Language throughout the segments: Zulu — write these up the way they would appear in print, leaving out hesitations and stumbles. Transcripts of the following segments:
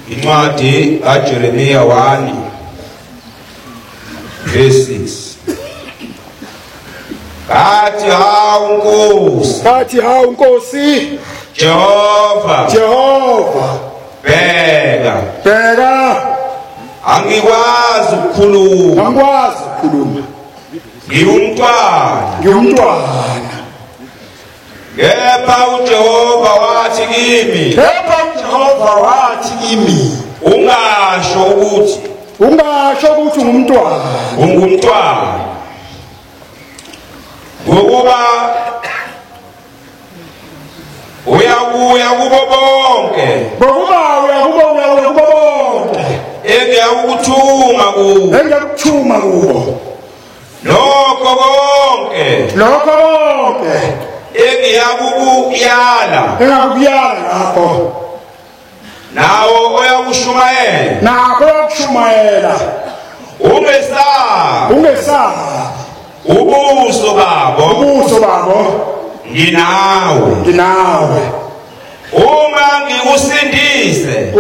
Incwadi kaJeremiya 1 verse 6. Kathi hawu Nkosi Jehova bheka angikwazi ukukhuluma ngiyumntwana kepha uJehova wathi kimi ungasho ukuthi ungumntwana ngokuba uyakuya kubo bonke engiyakuthuma kubo lokho konke engiyakukuyala lapho nawo oyakushumayela ungesaba ubuso babo nginawe uma ngikusindise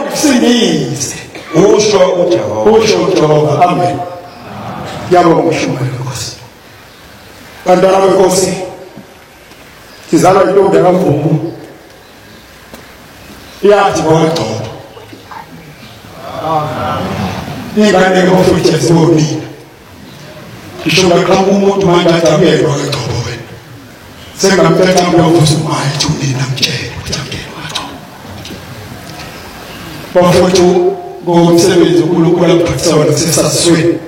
usho uJehova. Amen. Yabonga ukushumayela Nkosi. Bantwana beNkosi, sizalwa intombi kaMvumu yathi ngogcobo ingane ngofuthe zibonile ngisho ngaqhamuka umuntu manje ajabulelwa ngegcobo wena sengampetha ngokuzumayo ethuneni namtshela ukuthi angene wathi bafuthu ngomsebenzi uNkulunkulu aphathisa wena sesasizweni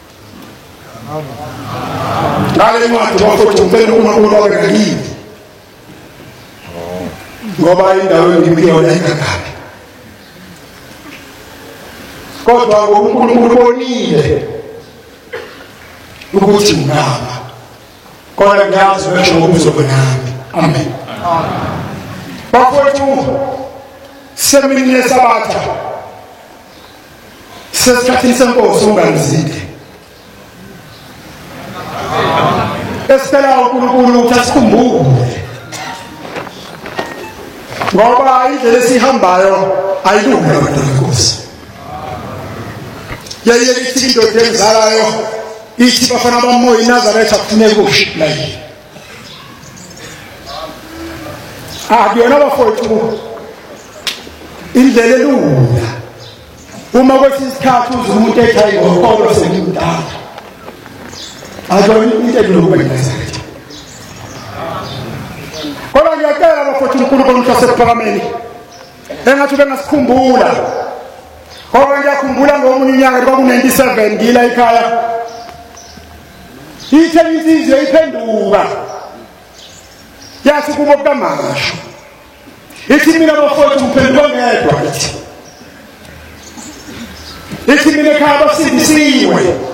ngale ncwadi bafuthu ngicela uNkulunkulu wabe ngakini ngoba indawo engikuyona ingakabi kodwa uNkulunkulu ubonile ukuthi ngaba kodwa ngiyazi ukuthi ngokuzobona nami. Amen. Bafowethu semini yesabatha sesikhathini senkosi ungalizile esicela uNkulunkulu ukuthi asikhumbule ngoba indlela esihambayo ayilungile nkosi yayile ithi indoda engizalayo ithi bafana bamoya iNazaretha kufuneka ukushipla yini akuyona bafowethu indlela elula uma kwesinye isikhathi uzwe umuntu ethi ngokolo sengimdala akuyona into elula eNazaretha kodwa ngiyacela bafowethu uNkulunkulu mhlosephakameni engathi bengasikhumbula kodwa ngiyakhumbula ngomunye unyaka kwaku97 ngila ekhaya ithe insizwe iphenduka yathi kubo kaMasho ithi mina bafowethu ngiphenduka ngedwa ithi mina ekhaya basindisiwe